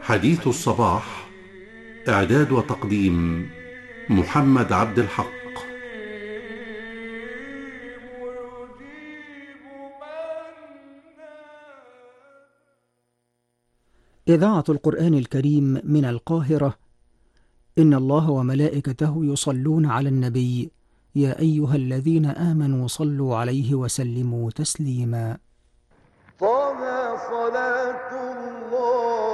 حديث الصباح، إعداد وتقديم محمد عبد الحق. إذاعة القرآن الكريم من القاهرة. إن الله وملائكته يصلون على النبي، يا أيها الذين آمنوا صلوا عليه وسلموا تسليما. طه صلاة الله